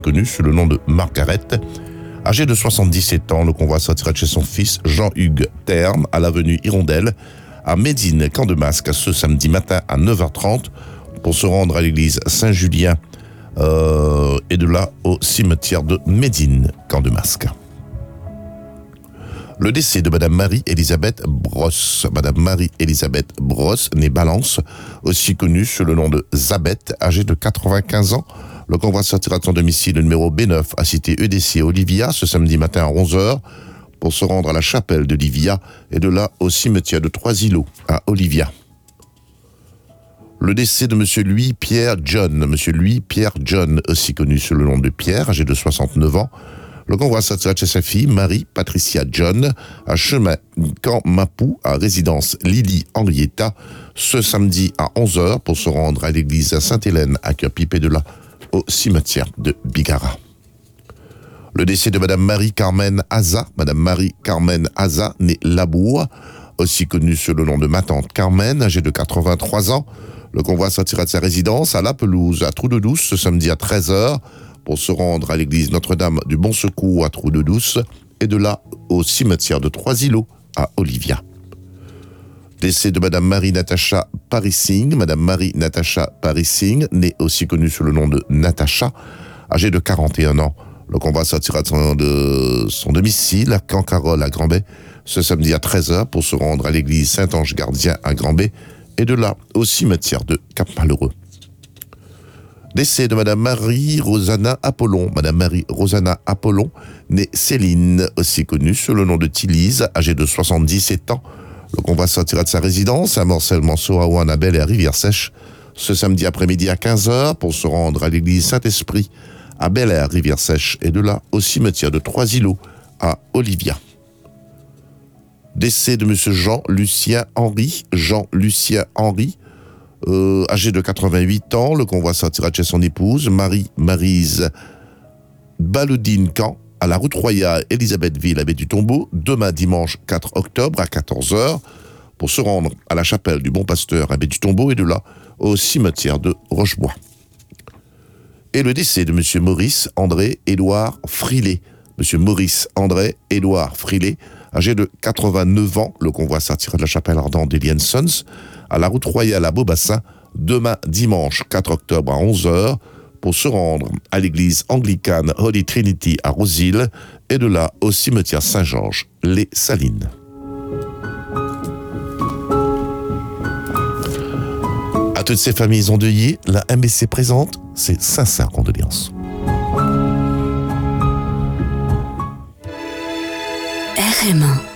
connu sous le nom de Margaret. Âgée de 77 ans, le convoi sortira de chez son fils Jean-Hugues Terme à l'avenue Hirondelle à Médine, Camp de Masque, ce samedi matin à 9h30 pour se rendre à l'église Saint-Julien et de là au cimetière de Médine, Camp de Masque. Le décès de Madame Marie-Elisabeth Brosse. Madame Marie-Elisabeth Brosse, née Balance, aussi connue sous le nom de Zabeth, âgée de 95 ans. Le convoi sortira de son domicile numéro B9 à cité EDC Olivia ce samedi matin à 11h pour se rendre à la chapelle de Livia et de là au cimetière de Trois-Îlots à Olivia. Le décès de Monsieur Louis-Pierre John. Monsieur Louis-Pierre John, aussi connu sous le nom de Pierre, âgé de 69 ans. Le convoi sortira de chez sa fille, Marie-Patricia John, à chemin Camp Mapou, à résidence Lily Henrietta, ce samedi à 11h pour se rendre à l'église Sainte-Hélène à Cœur-Pipe et de là au cimetière de Bigara. Le décès de Madame Marie-Carmen Haza. Madame Marie-Carmen Haza, née Labour, aussi connue sous le nom de ma tante Carmen, âgée de 83 ans. Le convoi sortira de sa résidence à La Pelouse, à Trou-de-Douce, ce samedi à 13h, pour se rendre à l'église Notre-Dame du Bon Secours à Trou-de-Douce, et de là au cimetière de Trois-Îlots à Olivia. Décès de Madame Marie-Natacha Parissing. Madame Marie-Natacha Parissing, née aussi connue sous le nom de Natacha, âgée de 41 ans. Le convoi sortira de son domicile à Camp-Carole à Grand-Bay, ce samedi à 13h, pour se rendre à l'église Saint-Ange-Gardien à Grand-Bay, et de là au cimetière de Cap-Malheureux. Décès de Madame Marie-Rosanna Apollon. Madame Marie-Rosanna Apollon, née Céline, aussi connue sous le nom de Tillise, âgée de 77 ans. Le convoi sortira de sa résidence à Morcel-Manceau-Aouane à Bel et à Rivière-Sèche, ce samedi après-midi à 15h, pour se rendre à l'église Saint-Esprit à Bel Air, Rivière-Sèche, et de là au cimetière de Trois-Îlots à Olivia. Décès de Monsieur Jean-Lucien Henry. Jean-Lucien Henry, âgé de 88 ans, le convoi sortira de chez son épouse, Marie-Maryse Baloudine-Camp, à la route royale Élisabethville à Baie-du-Tombeau, demain dimanche 4 octobre à 14h, pour se rendre à la chapelle du Bon Pasteur à Baie-du-Tombeau et de là au cimetière de Rochebois. Et le décès de Monsieur Maurice André Édouard Frilet. Monsieur Maurice André Édouard Frilet, âgé de 89 ans, le convoi sortira de la chapelle ardente d'Elian Sons à la route royale à Beaubassin, demain dimanche 4 octobre à 11h, pour se rendre à l'église anglicane Holy Trinity à Rosil et de là au cimetière Saint-Georges, les Salines. À toutes ces familles endeuillées, la MBC présente ses sincères condoléances. RM1